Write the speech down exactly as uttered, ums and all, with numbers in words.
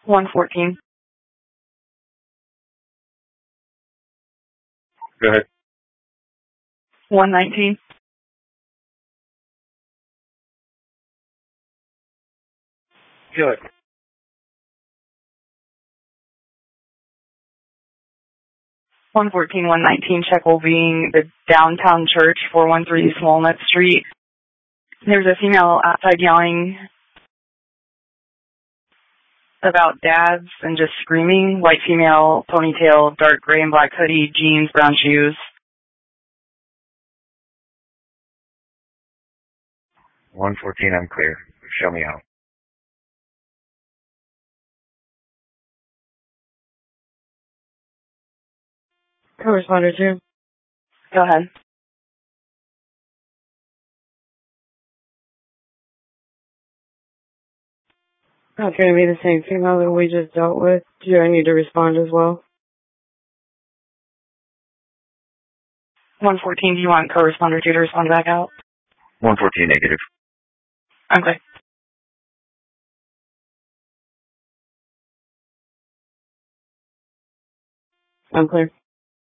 one fourteen. Go ahead. one nineteen. Good. one fourteen, one nineteen, check will be the downtown church, four one three Walnut Street. There's a female outside yelling about dads and just screaming. White female, ponytail, dark gray and black hoodie, jeans, brown shoes. one fourteen, I'm clear. Show me out. Co-responder two. Go ahead. That's going to be the same female that we just dealt with. Do I need to respond as well? one fourteen, do you want co-responder two to respond back out? one fourteen, negative. Okay. I'm clear.